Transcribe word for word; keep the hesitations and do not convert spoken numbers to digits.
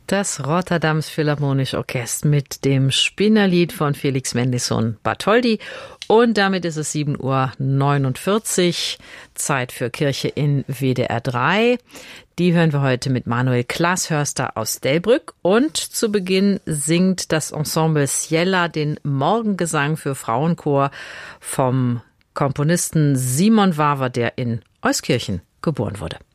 Das Rotterdams Philharmonische Orchester mit dem Spinnerlied von Felix Mendelssohn Bartholdy. Und damit ist es sieben Uhr neunundvierzig, Zeit für Kirche in W D R drei. Die hören wir heute mit Manuel Glashörster aus Delbrück. Und zu Beginn singt das Ensemble Ciela den Morgengesang für Frauenchor vom Komponisten Simon Waver, der in Euskirchen geboren wurde.